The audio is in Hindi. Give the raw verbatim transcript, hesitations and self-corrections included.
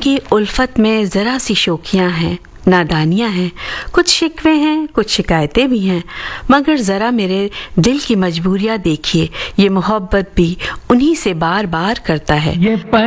इनकी उल्फत में ज़रा सी शोखियाँ हैं, नादानियाँ हैं, कुछ शिकवे हैं, कुछ शिकायतें भी हैं, मगर ज़रा मेरे दिल की मजबूरियाँ देखिए, ये मोहब्बत भी उन्हीं से बार बार करता है।